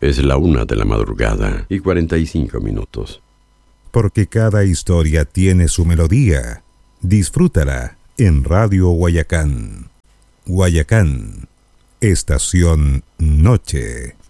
Es la 1:45 AM. Porque cada historia tiene su melodía. Disfrútala en Radio Guayacán. Guayacán, Estación Noche.